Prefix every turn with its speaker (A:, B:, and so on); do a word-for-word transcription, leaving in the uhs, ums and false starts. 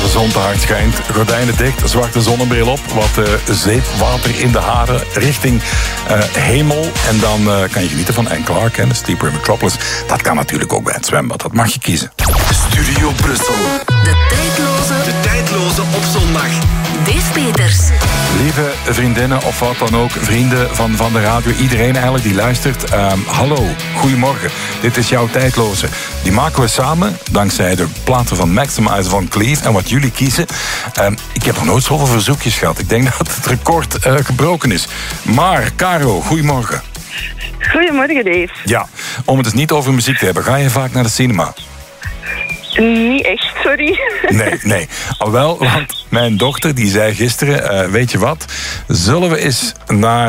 A: zon te hard schijnt. Gordijnen dicht, zwarte zonnebril op. Wat uh, zeepwater in de haren richting uh, hemel. En dan uh, kan je genieten van Anne Clark en de Sleepaway Metropolis. Dat kan natuurlijk ook bij het zwembad. Dat mag je kiezen.
B: Studio Brussel.
C: De tijdloze.
B: De tijdloze op zondag.
C: Dave Peters.
A: Lieve vriendinnen of wat dan ook, vrienden van, van de radio, iedereen eigenlijk die luistert. Um, hallo, goedemorgen. Dit is jouw tijdloze. Die maken we samen, dankzij de platen van Maximizer van Cleve. En wat jullie kiezen. Um, ik heb nog nooit zoveel verzoekjes gehad. Ik denk dat het record uh, gebroken is. Maar, Caro, goedemorgen.
D: Goedemorgen, Dave.
A: Ja, om het dus niet over muziek te hebben, ga je vaak naar de cinema?
D: Niet echt, sorry.
A: Nee, nee. Al wel, want mijn dochter die zei gisteren, uh, weet je wat, zullen we eens naar